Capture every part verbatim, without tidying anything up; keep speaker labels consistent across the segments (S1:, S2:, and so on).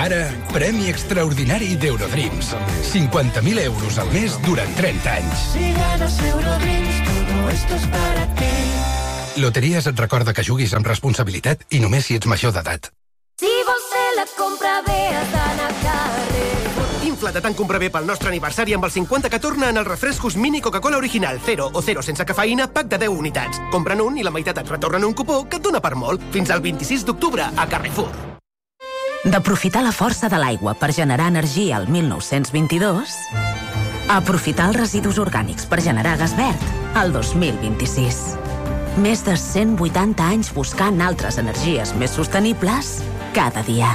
S1: Ara, premi extraordinari d'Eurodreams. cinquanta mil euros al mes durant trenta anys.
S2: Si ganas Eurodreams, todo esto es para ti.
S1: Loteries et recorda que juguis amb responsabilitat i només si ets major d'edat.
S2: Si vols fer la compra bé, has d'anar a Carrefour.
S3: Infla't tant compra bé pel nostre aniversari amb el cinquanta que torna en els refrescos mini Coca-Cola original, zero o zero sense cafeïna, pack de deu unitats. Compra'n un i la meitat et retornen un cupó que et dona per molt. Fins al vint-i-sis d'octubre a Carrefour.
S4: D'aprofitar la força de l'aigua per generar energia al mil nou-cents vint-i-dos, a aprofitar els residus orgànics per generar gas verd al dos mil vint-i-sis. Més de cent vuitanta anys buscant altres energies més sostenibles cada dia.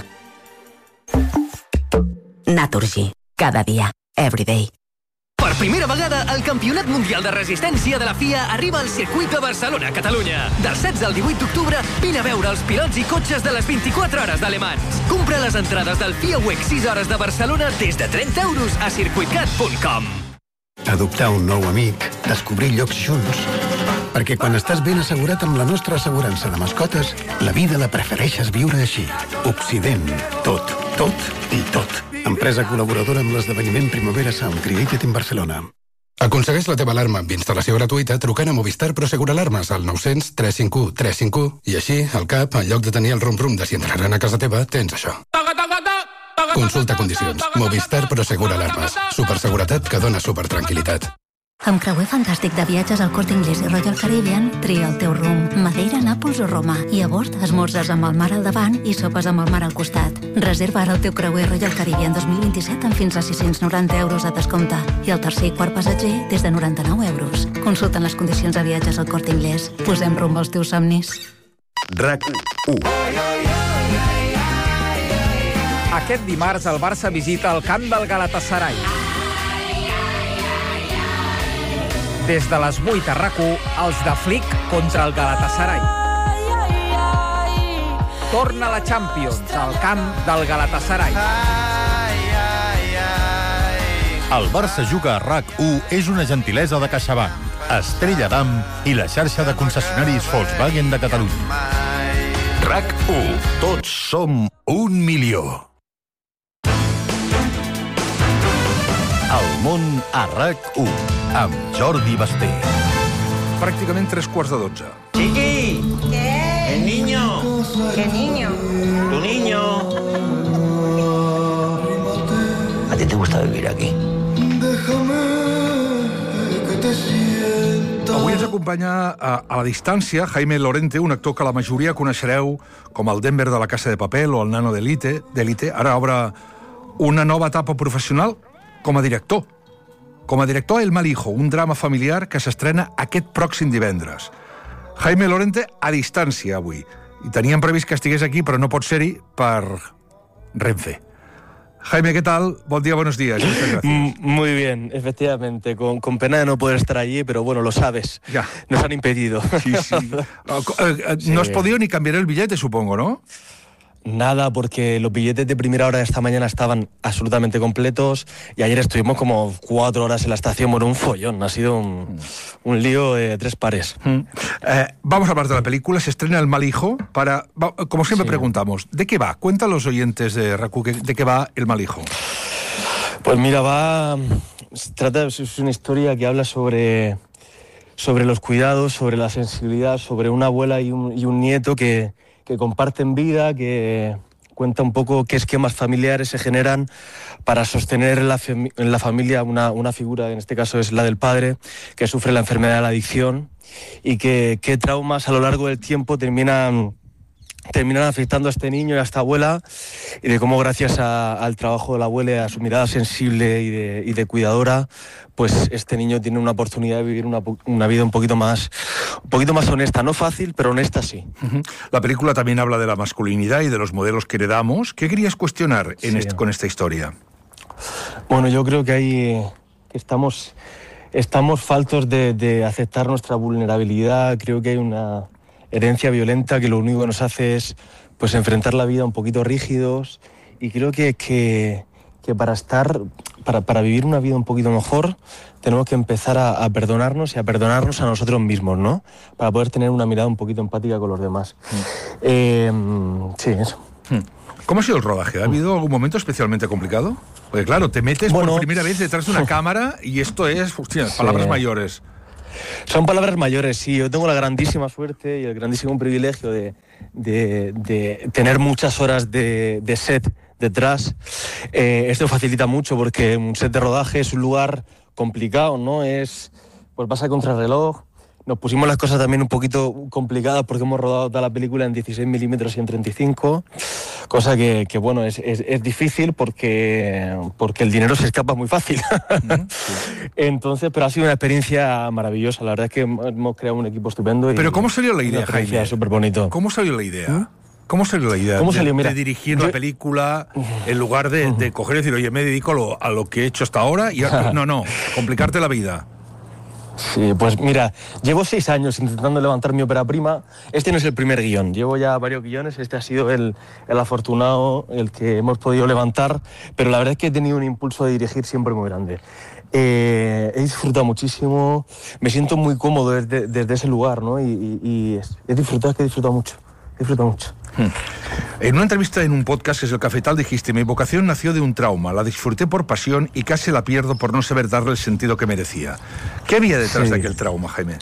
S4: Naturgy. Cada dia. Every day.
S5: Per primera vegada, el Campionat Mundial de Resistència de la F I A arriba al circuit de Barcelona, Catalunya. Del setze al divuit d'octubre, vine a veure els pilots i cotxes de les vint-i-quatre hores d'Alemans. Compra les entrades del F I A Week sis hores de Barcelona des de trenta euros a circuitcat punt com.
S6: Adoptar un nou amic, descobrir llocs junts. Perquè quan estàs ben assegurat amb la nostra assegurança de mascotes, la vida la prefereixes viure així. Occident. Tot, tot i tot. Empresa col·laboradora amb l'esdeveniment Primavera Sound Created in Barcelona.
S1: Aconsegueix la teva alarma amb instal·lació gratuïta trucant a Movistar Prosegur Alarmes al nou cents, tres cinc u, tres cinc u i així, al cap, en lloc de tenir el rum-rum de si entraran a casa teva, tens això. Consulta condicions. Movistar Prosegur Alarmes. Superseguretat que dona supertranquil·litat.
S7: Amb creuer fantàstic de viatges al Corte Inglés i Royal Caribbean, tria el teu rumb. Madeira, Nàpols o Roma. I a bord, esmorzes amb el mar al davant i sopes amb el mar al costat. Reserva ara el teu creuer Royal Caribbean dos mil vint-i-set amb fins a sis-cents noranta euros de descompte. I el tercer i quart passatger des de noranta-nou euros. Consulten les condicions de viatges al Corte Inglés. Posem rumb als teus somnis.
S8: RAC u.
S9: Aquest dimarts el Barça visita el camp del Galatasaray. Des de les vuit a RAC u, els de Flick contra el Galatasaray. Torna la Champions al camp del Galatasaray.
S8: El Barça juga a RAC u és una gentilesa de CaixaBank, Estrella Damm i la xarxa de concessionaris Volkswagen de Catalunya. RAC u. Tots som un milió. El món a RAC u, amb Jordi Basté.
S10: Pràcticament tres quarts de dotze.
S11: Chiqui.
S12: ¿Qué?
S11: El niño.
S12: ¿Qué niño?
S11: Tu niño.
S13: ¿A ti te gusta vivir aquí?
S10: Avui ens acompanya a, a la distància Jaime Lorente, un actor que la majoria coneixereu com el Denver de La Casa de Papel o el Nano d'Elite. Ara obre una nova etapa professional com a director. Com a director a El mal hijo, un drama familiar que s'estrena aquest pròxim divendres. Jaime Lorente a distància avui. I teníem previst que estigués aquí, però no pot ser-hi per Renfe. Jaime, ¿qué tal? Buen día, buenos días. Muchas gracias.
S14: Muy bien, efectivamente. Con, con pena de no poder estar allí, pero bueno, lo sabes.
S10: Ya.
S14: Nos han impedido.
S10: Sí, sí. No has podido ni cambiar el billete, supongo, ¿no?
S14: Nada, porque los billetes de primera hora de esta mañana estaban absolutamente completos y ayer estuvimos como cuatro horas en la estación. Bueno, un follón, ha sido un, un lío de tres pares.
S10: Mm. Eh, vamos a hablar de la película, se estrena El mal hijo. Para, va, como siempre sí. preguntamos, ¿de qué va? Cuenta a los oyentes de RAC u de qué va El mal hijo.
S14: Pues mira, va... Se trata, es una historia que habla sobre, sobre los cuidados, sobre la sensibilidad, sobre una abuela y un, y un nieto que... que comparten vida, que cuenta un poco qué esquemas familiares se generan para sostener en la, en la familia una, una figura, en este caso es la del padre, que sufre la enfermedad de la adicción y que qué traumas a lo largo del tiempo terminan, terminan afectando a este niño y a esta abuela y de cómo gracias a, al trabajo de la abuela y a su mirada sensible y de, y de cuidadora, pues este niño tiene una oportunidad de vivir una, una vida un poquito más un poquito más honesta, no fácil, pero honesta sí.
S10: Uh-huh. La película también habla de la masculinidad y de los modelos que heredamos. ¿Qué querías cuestionar en sí. este, con esta historia?
S14: Bueno, yo creo que hay que estamos estamos faltos de, de aceptar nuestra vulnerabilidad. Creo que hay una herencia violenta que lo único que nos hace es pues enfrentar la vida un poquito rígidos y creo que que que para estar, para, para vivir una vida un poquito mejor, tenemos que empezar a, a perdonarnos y a perdonarnos a nosotros mismos, ¿no? Para poder tener una mirada un poquito empática con los demás. Mm. Eh, sí, eso.
S10: Mm. ¿Cómo ha sido el rodaje? ¿Ha habido algún momento especialmente complicado? Porque claro, te metes bueno, por primera vez detrás de una cámara y esto es, hostia, sí. palabras mayores.
S14: Son palabras mayores, sí. Yo tengo la grandísima suerte y el grandísimo privilegio de, de, de tener muchas horas de, de set detrás. Eh, esto facilita mucho porque un set de rodaje es un lugar complicado, ¿no? Es, pues vas a contrarreloj. Nos pusimos las cosas también un poquito complicadas porque hemos rodado toda la película en dieciséis milímetros y en treinta y cinco, cosa que, que bueno, es, es, es difícil porque, porque el dinero se escapa muy fácil. Uh-huh. Sí. Entonces, pero ha sido una experiencia maravillosa. La verdad es que hemos creado un equipo estupendo. Y
S10: pero ¿cómo salió la idea, Jaime?
S14: Súper bonito.
S10: ¿Cómo salió la idea? ¿Mm? ¿Cómo salió la idea
S14: ¿Cómo
S10: de,
S14: salió? Mira,
S10: de dirigir
S14: yo...
S10: la película en lugar de, uh-huh. de coger y decir, oye, me dedico a lo, a lo que he hecho hasta ahora y a... no, no, complicarte la vida?
S14: Sí, pues mira, llevo seis años intentando levantar mi ópera prima. Este no es el primer guión, llevo ya varios guiones. Este ha sido el, el afortunado, el que hemos podido levantar. Pero la verdad es que he tenido un impulso de dirigir siempre muy grande. Eh, he disfrutado muchísimo, me siento muy cómodo desde, desde ese lugar, ¿no? Y, y, y he disfrutado, es que he disfrutado mucho, he disfrutado mucho.
S10: Hmm. En una entrevista en un podcast que es El Cafetal dijiste: mi vocación nació de un trauma, la disfruté por pasión y casi la pierdo por no saber darle el sentido que merecía. ¿Qué había detrás sí. de aquel trauma, Jaime?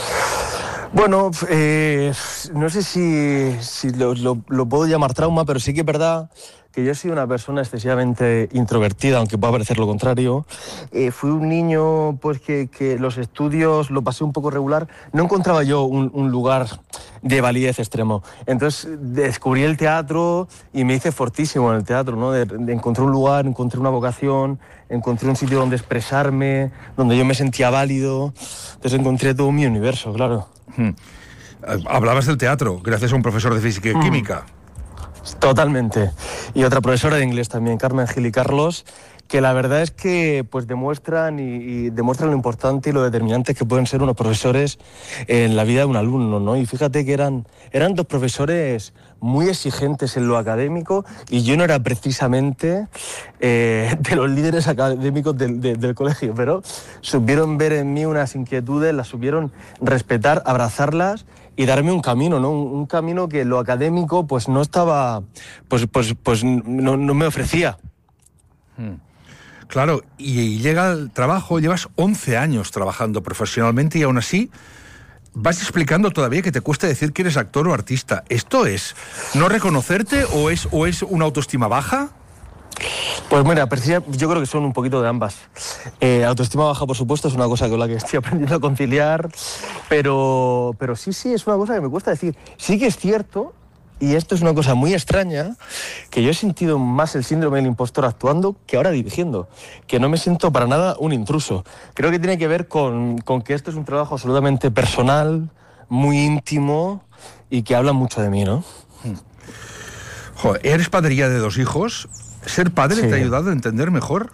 S14: Bueno, eh, no sé si, si lo, lo, lo puedo llamar trauma, pero sí que es verdad que yo he sido una persona excesivamente introvertida, aunque pueda parecer lo contrario. Eh, fui un niño pues que, que los estudios lo pasé un poco regular. No encontraba yo un, un lugar de validez extremo. Entonces descubrí el teatro y me hice fortísimo en el teatro, ¿no? De, de, encontré un lugar, encontré una vocación, encontré un sitio donde expresarme, donde yo me sentía válido. Entonces encontré todo mi universo, claro.
S10: Hmm. Hablabas del teatro, gracias a un profesor de física y química.
S14: Totalmente. Y otra profesora de inglés también, Carmen Gil y Carlos, que la verdad es que pues demuestran y, y demuestran lo importante y lo determinantes que pueden ser unos profesores en la vida de un alumno, ¿no? Y fíjate que eran, eran dos profesores muy exigentes en lo académico y yo no era precisamente eh, de los líderes académicos del, de, del colegio, pero supieron ver en mí unas inquietudes, las supieron respetar, abrazarlas y darme un camino, ¿no? Un, un camino que lo académico pues no estaba, pues, pues, pues no, no me ofrecía.
S10: Hmm. Claro, y, y llega el trabajo, llevas once años trabajando profesionalmente y aún así vas explicando todavía que te cuesta decir que eres actor o artista. ¿Esto es no reconocerte o es, o es una autoestima baja?
S14: Pues mira, yo creo que son un poquito de ambas. Eh, autoestima baja, por supuesto, es una cosa con la que estoy aprendiendo a conciliar, pero, pero sí, sí, es una cosa que me cuesta decir. Sí que es cierto, y esto es una cosa muy extraña, que yo he sentido más el síndrome del impostor actuando que ahora dirigiendo, que no me siento para nada un intruso. Creo que tiene que ver con, con que esto es un trabajo absolutamente personal, muy íntimo y que habla mucho de mí, ¿no?
S10: Joder, eres padre ya de dos hijos. ¿Ser padre sí. te ha ayudado a entender mejor?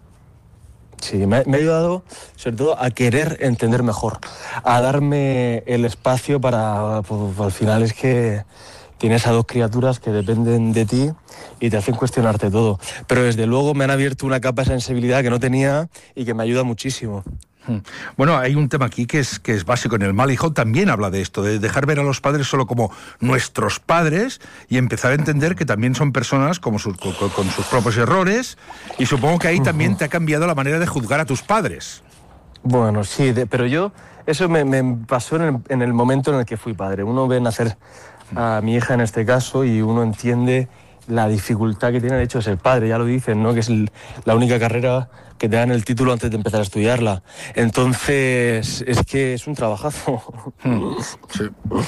S14: Sí, me, me ha ayudado sobre todo a querer entender mejor, a darme el espacio para, pues, al final es que tienes a dos criaturas que dependen de ti y te hacen cuestionarte todo. Pero desde luego me han abierto una capa de sensibilidad que no tenía y que me ayuda muchísimo.
S10: Bueno, hay un tema aquí que es, que es básico. En El Mal Hijo también habla de esto, de dejar ver a los padres solo como nuestros padres y empezar a entender que también son personas como sus, con, con sus propios errores, y supongo que ahí también te ha cambiado la manera de juzgar a tus padres.
S14: Bueno, sí, de, pero yo, eso me, me pasó en el, en el momento en el que fui padre. Uno ve nacer a mi hija en este caso y uno entiende la dificultad que tiene el hecho de ser padre, ya lo dicen, ¿no? Que es el, la única carrera que te dan el título antes de empezar a estudiarla. Entonces, es que es un trabajazo.
S10: Sí.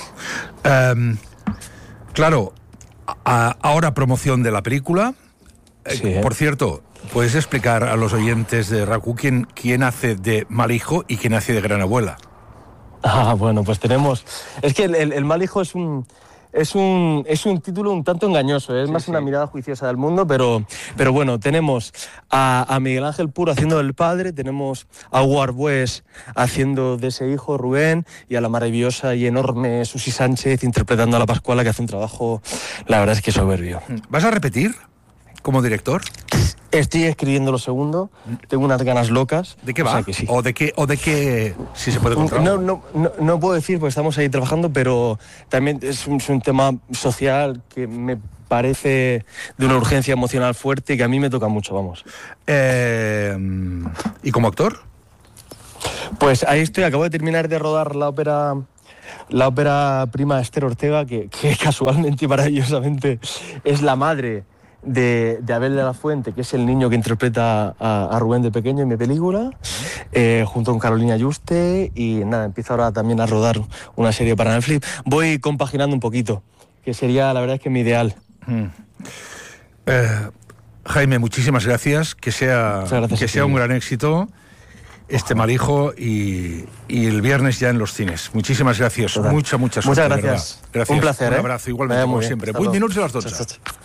S10: Um, claro, a, ahora promoción de la película. Sí, eh, por cierto, ¿puedes explicar a los oyentes de RAC U quién, quién hace de Mal Hijo y quién hace de Gran Abuela?
S14: Ah, bueno, pues tenemos... Es que el, el, el Mal Hijo es un... Es un, es un título un tanto engañoso, es sí, más sí. una mirada juiciosa del mundo, pero, pero bueno, tenemos a, a Miguel Ángel Puro haciendo del padre, tenemos a Hugo Arbués haciendo de ese hijo, Rubén, y a la maravillosa y enorme Susi Sánchez interpretando a la Pascuala, que hace un trabajo, la verdad es que soberbio.
S10: ¿Vas a repetir como director?
S14: Estoy escribiendo lo segundo, tengo unas ganas locas.
S10: ¿De qué va?
S14: O sea que sí.
S10: ¿O de qué, o de qué, si se puede contar?
S14: No, no, no, no puedo decir porque estamos ahí trabajando, pero también es un, es un tema social que me parece de una urgencia emocional fuerte que a mí me toca mucho, vamos.
S10: Eh, ¿Y como actor?
S14: Pues ahí estoy, acabo de terminar de rodar la ópera... La ópera prima de Esther Ortega, que, que casualmente y maravillosamente es la madre de, de Abel de la Fuente, que es el niño que interpreta a, a Rubén de pequeño en mi película, eh, junto con Carolina Yuste, y nada, empiezo ahora también a rodar una serie para Netflix. Voy compaginando un poquito, que sería, la verdad es que mi ideal.
S10: Mm. Eh, Jaime, muchísimas gracias, que sea,
S14: gracias
S10: que sea un gran éxito este Malhijo y, y el viernes ya en los cines. Muchísimas gracias.
S14: Total.
S10: Mucha, mucha suerte.
S14: Muchas gracias.
S10: Gracias.
S14: Un placer.
S10: Un
S14: ¿eh?
S10: abrazo, igualmente, como siempre. vuit minuts a les dotze.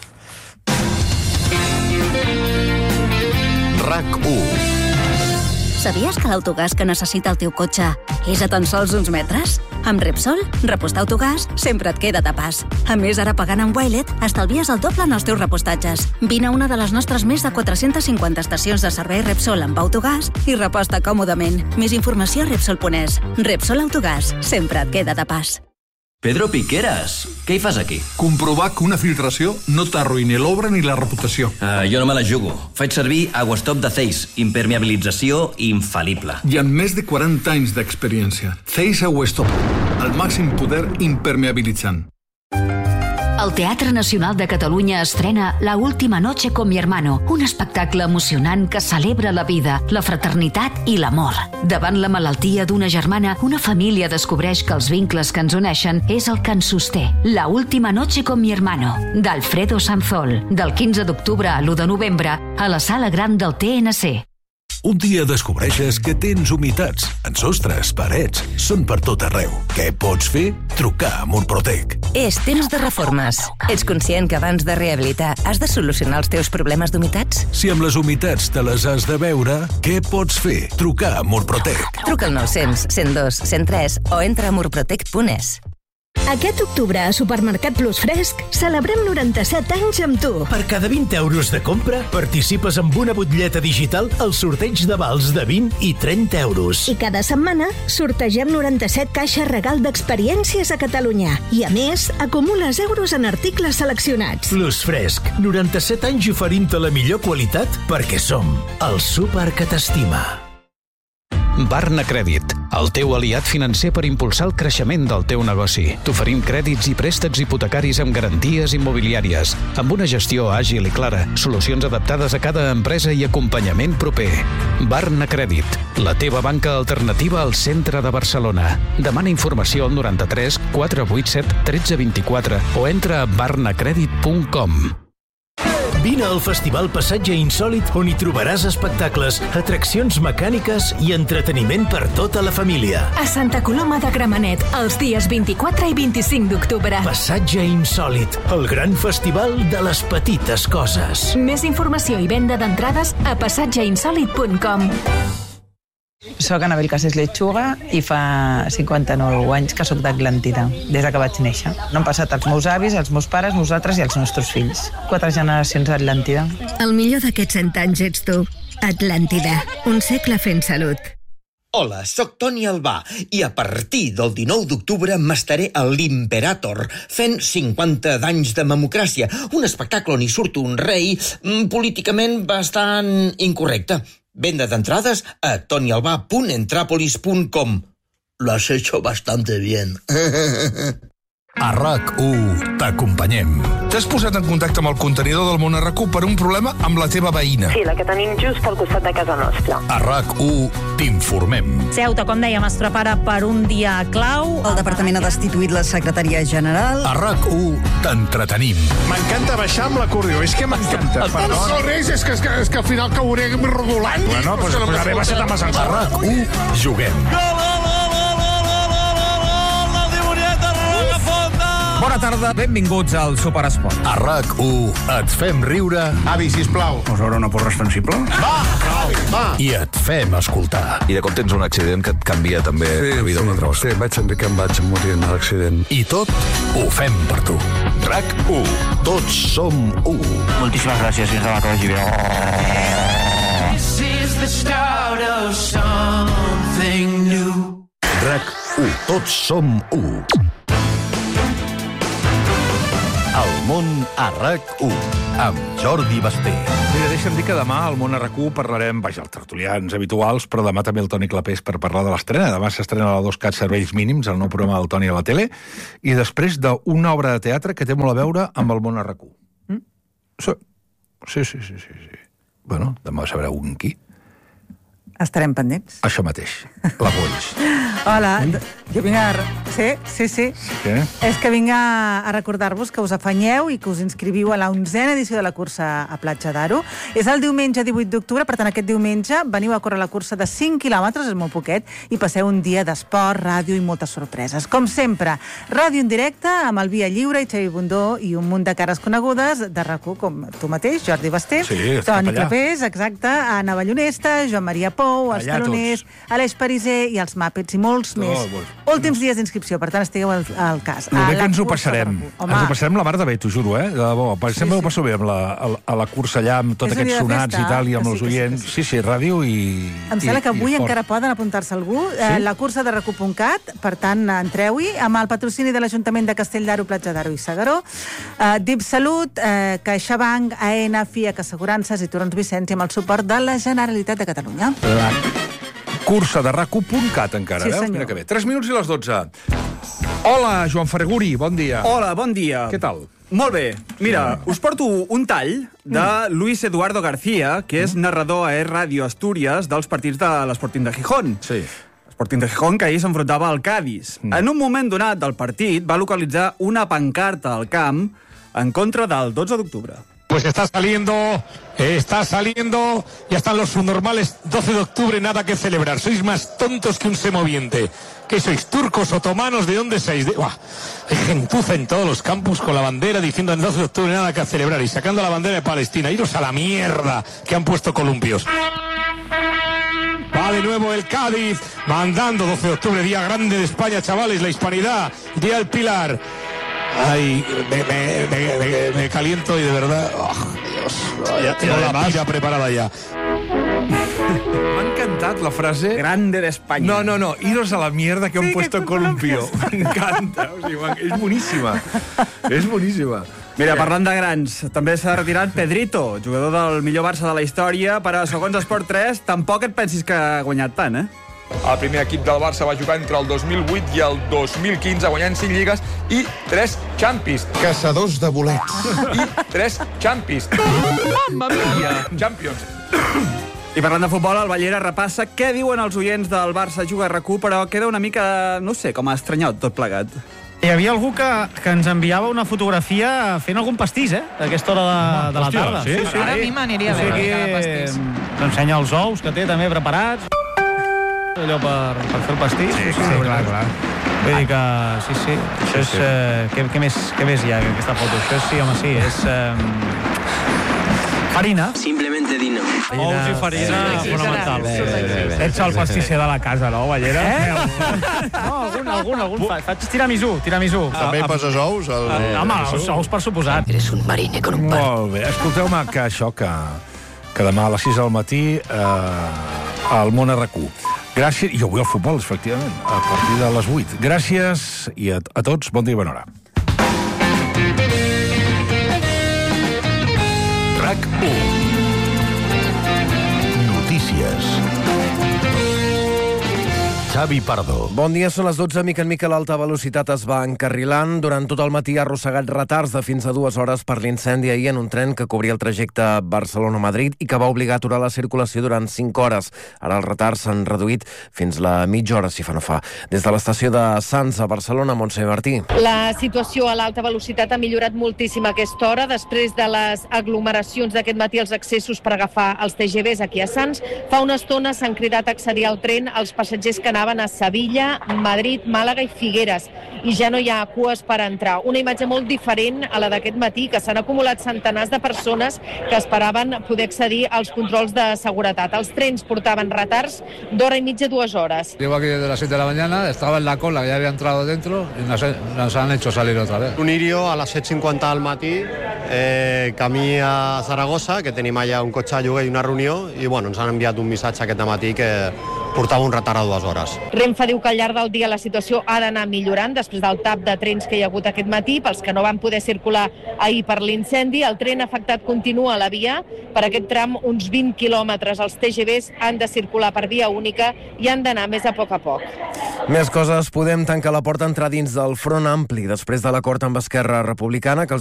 S8: RAC u.
S7: Sabies que l'autogàs que necessita el teu cotxe és a tan sols uns metres? Amb Repsol, repostar autogàs sempre et queda de pas. A més, ara pagant amb Wilet, estalvies el doble en els teus repostatges. Vine a una de les nostres més de quatre-centes cinquanta estacions de servei Repsol amb autogàs i reposta còmodament. Més informació a Repsol punt es. Repsol Autogàs, sempre et queda de pas.
S15: Pedro Piqueras, què hi fas aquí?
S16: Comprovar que una filtració no t'arruïni l'obra ni la reputació.
S15: Uh, jo no me la jugo. Faig servir Aguastop de Zeiss, impermeabilització infal·lible.
S16: I amb més de quaranta anys d'experiència. Zeiss Aguastop, el màxim poder impermeabilitzant.
S17: El Teatre Nacional de Catalunya estrena La última noche con mi hermano, un espectacle emocionant que celebra la vida, la fraternitat i l'amor. Davant la malaltia d'una germana, una família descobreix que els vincles que ens uneixen és el que ens sosté. La última noche con mi hermano, d'Alfredo Sanzol, del quinze d'octubre a l'u de novembre, a la Sala Gran del T N C.
S18: Un dia descobreixes que tens humitats en sostres, parets, són per tot arreu. Què pots fer? Trucar a Murprotec.
S19: És temps de reformes. Ets conscient que abans de rehabilitar has de solucionar els teus problemes d'humitats?
S18: Si amb les humitats te les has de veure, què pots fer? Trucar a Murprotec.
S19: Truca al nou-cents, cent dos, cent tres o entra a murprotec punt es.
S20: Aquest octubre a Supermercat Plus Fresc celebrem noranta-set anys amb tu.
S21: Per cada vint euros de compra participes amb una butlleta digital al sorteig de vals de vint i trenta euros.
S20: I cada setmana sortegem noranta-set caixes regal d'experiències a Catalunya. I a més, acumules euros en articles seleccionats.
S21: Plus Fresc, noranta-set anys oferint-te la millor qualitat perquè som el súper que t'estima.
S22: Barna Crèdit, el teu aliat financer per impulsar el creixement del teu negoci. T'oferim crèdits i préstecs hipotecaris amb garanties immobiliàries, amb una gestió àgil i clara, solucions adaptades a cada empresa i acompanyament proper. Barna Crèdit, la teva banca alternativa al centre de Barcelona. Demana informació al noranta-tres quatre vuit set tretze vint-i-quatre o entra a barna crèdit punt com.
S21: Vine al Festival Passatge Insòlit, on hi trobaràs espectacles, atraccions mecàniques i entreteniment per tota la família.
S20: A Santa Coloma de Gramenet, els dies vint-i-quatre i vint-i-cinc d'octubre.
S21: Passatge Insòlit, el gran festival de les petites coses.
S20: Més informació i venda d'entrades a passatge insòlit punt com.
S23: Soc Anabel Casés Lechuga i fa cinquanta-nou anys que soc d'Atlàntida, des que vaig néixer. No han passat els meus avis, els meus pares, nosaltres i els nostres fills. Quatre generacions d'Atlàntida.
S20: El millor d'aquests cent anys ets tu. Atlàntida, un segle fent salut.
S24: Hola, sóc Toni Albà i a partir del dinou d'octubre m'estaré a l'Imperator fent cinquanta d'anys de democràcia, un espectacle on hi surto un rei políticament bastant incorrecte. Venda d'entrades a tonyalbà punt entràpolis punt com. Lo has hecho bastante bien.
S18: A RAC u t'acompanyem.
S16: T'has posat en contacte amb el contenidor del món RAC u per un problema amb la teva veïna.
S12: Sí, la que tenim just al costat de casa nostra.
S18: A RAC u t'informem.
S25: Ceuta, com dèiem, es prepara per un dia clau.
S26: El departament ha destituït la secretària general.
S18: A RAC u t'entretenim.
S27: M'encanta baixar amb l'acordió, és que m'encanta.
S28: Perdó, no, res, és que, és que, és que al final cauré rodolant.
S27: Bueno, doncs pues, pues, pues, a més
S18: a RAC u juguem.
S9: Bona tarda, benvinguts al Superesport.
S18: A RAC u et fem riure.
S28: Avi, sisplau.
S6: Us haurà una porra extensible?
S28: Va, avi, va.
S18: I et fem escoltar.
S29: I de cop tens un accident que et canvia també
S6: sí,
S29: la vida.
S6: Sí, sí, vaig sentir que em vaig morir en l'accident.
S18: I tot ho fem per tu. RAC u. Tots som u.
S13: Moltíssimes gràcies, fins demà, que vagi bé.
S2: This is the start of something new.
S18: RAC u. Tots som u. El món a RAC u, amb Jordi Basté.
S1: Mira, deixa'm dir que demà al món a RAC u parlarem, vaja, els tertulians habituals, però demà també el Toni Clapés per parlar de l'estrena. Demà s'estrena la dos cat Serveis Mínims, el nou programa del Toni a la tele, i després d'una obra de teatre que té molt a veure amb el món a RAC u. Mm? Sí. sí, sí, sí, sí, sí. Bueno, demà sabreu un qui.
S3: Estarem pendents.
S1: Això mateix, la Polls.
S3: Hola, jo vinc a... Sí, sí, sí.
S1: Què?
S3: És que vinc a, a recordar-vos que us afanyeu i que us inscriviu a la onzena edició de la cursa a Platja d'Aro. És el diumenge divuit d'octubre, per tant, aquest diumenge veniu a córrer la cursa de cinc quilòmetres, és molt poquet, i passeu un dia d'esport, ràdio i moltes sorpreses. Com sempre, ràdio en directe, amb el Via Lliure i Xavi Bundó i un munt de cares conegudes de RAC u, com tu mateix, Jordi Basté,
S1: sí,
S3: Toni Clapés, exacte, Anna Ballonesta, Joan Maria Pou, els taloners, Aleix Pariser i els Muppets i molts
S1: oh,
S3: més.
S1: Molt.
S3: Últims dies d'inscripció, per tant, estigueu al, al cas.
S1: El bé que ens ho passarem. Ens ho passarem la mar de bé, t'ho juro, eh? De debò. Per exemple, sí, sí. Ho passo bé amb la, a, a la cursa allà, amb tots aquests sonats i tal, i amb els oients. Sí, sí, ràdio i...
S3: Em sembla que avui encara poden apuntar-se algú. Sí? Eh, la cursa de rac u punt cat, per tant, entreu-hi, amb el patrocini de l'Ajuntament de Castell d'Aro, Platja d'Aro i Segaró, eh, D I P Salut, eh, CaixaBank, A E N A, F I A C Assegurances i Torrents Vicenç, i amb el suport de la Generalitat de Catalunya.
S1: La cursa de rac u punt cat, encara,
S3: sí,
S1: veus?
S3: Senyor.
S1: Mira que bé. tres minuts i les dotze. Hola, Joan Ferreguri, bon dia.
S4: Hola, bon dia.
S1: Què tal?
S4: Molt bé. Mira, us porto un tall de Luis Eduardo García, que és narrador a E-Radio Astúries dels partits de l'Sporting de Gijón.
S1: Sí.
S4: Sporting de Gijón, que ahir s'enfrontava al Cádiz. Mm. En un moment donat del partit va localitzar una pancarta al camp en contra del dotze d'octubre.
S5: Pues está saliendo, está saliendo, ya están los subnormales, doce de octubre, nada que celebrar. Sois más tontos que un semoviente. ¿Qué sois, turcos, otomanos? ¿De dónde sois? De... Buah, hay gentuza en todos los campus con la bandera diciendo el doce de octubre nada que celebrar y sacando la bandera de Palestina. Iros a la mierda que han puesto columpios. Va de nuevo el Cádiz, mandando doce de octubre, día grande de España, chavales, la hispanidad, día del Pilar. Ay, me, me, me, me, me caliento y de verdad... Oh, Dios, ya tengo la pira preparada ya.
S1: M'ha encantat la frase...
S4: Grande de España.
S1: No, no, no, iros a la mierda que sí, han puesto columpio. M'encanta, o sigui, és boníssima. És boníssima.
S4: Mira, parlant de grans, també s'ha retirat Pedrito, jugador del millor Barça de la història, però segons Esport tres tampoc et pensis que ha guanyat tant, eh?
S7: El primer equip del Barça va jugar entre el dos mil vuit i el dos mil quinze, guanyant cinc lligues i tres Champions.
S28: Caçadors de bolets.
S7: I tres Champions. Mamma mia! Champions.
S4: I parlant de futbol, el Ballera repassa què diuen els oients del Barça Juga a RAC u, però queda una mica, no sé, com a estranyot tot plegat.
S8: Hi havia algú que, que ens enviava una fotografia fent algun pastís, eh? A aquesta hora de, de la tarda.
S9: Sí, sí. Ara a mi m'aniria bé cada pastís.
S8: Ensenya els ous que té també preparats. Allò per, per fer el pastís.
S9: Sí, sí, sí, clar, clar.
S8: Vull dir que, sí, sí, això és... Eh, què, què, més, què més hi ha en aquesta foto? Això és, sí, home, sí, és... Eh, farina.
S10: Simplemente dino.
S8: Ous i farina, fonamental. Ets el pastisser de la casa, no, Ballera? Eh? No, algun, algun, algun. Faig tiramisú, tiramisú.
S28: També poses ous? El...
S8: Home, els ous per suposat.
S10: Eres un marine con un par.
S1: Molt bé, escolteu-me que això, que, que demà a les sis del matí eh, al món a RAC u. Gràcies, i avui al futbol, efectivament, a partir de les vuit. Gràcies i a, a tots, bon dia i bona hora.
S18: RAC u. Notícies. Xavi Pardo.
S11: Bon dia, són les dotze. Mica en mica l'alta velocitat es va encarrilant. Durant tot el matí ha arrossegat retards de fins a dues hores per l'incendi ahir en un tren que cobria el trajecte Barcelona-Madrid i que va obligar a aturar la circulació durant cinc hores. Ara els retards s'han reduït fins la mitja hora, si fa no fa. Des de l'estació de Sants a Barcelona, Montse Martí.
S14: La situació a l'alta velocitat ha millorat moltíssim a aquesta hora. Després de les aglomeracions d'aquest matí, els accessos per agafar els T G Vs aquí a Sants, fa una estona s'han cridat a accedir al tren als passatgers que anaven a Sevilla, Madrid, Màlaga i Figueres, i ja no hi ha cues per entrar. Una imatge molt diferent a la d'aquest matí, que s'han acumulat centenars de persones que esperaven poder accedir als controls de seguretat. Els trens portaven retards d'hora i mitja, dues hores.
S30: Llevo aquí desde las siete de la mañana, estaba en la cola, ya había entrado dentro y nos, nos han hecho salir otra vez.
S31: Un irio a les set cinquanta del matí, eh, camí a Zaragoza, que tenim allà un cotxe a lloguer i una reunió, i bueno, ens han enviat un missatge aquest matí que portava un retard a dues hores.
S14: Renfe diu que al llarg del dia la situació ha d'anar millorant després del tap de trens que hi ha hagut aquest matí. Pels que no van poder circular ahir per l'incendi, el tren afectat continua a la via. Per aquest tram, uns vint quilòmetres. Els T G Vs han de circular per via única i han d'anar més a poc a poc.
S11: Més coses. Podem tancar la porta a entrar dins del Front Ampli després de l'acord amb Esquerra Republicana que els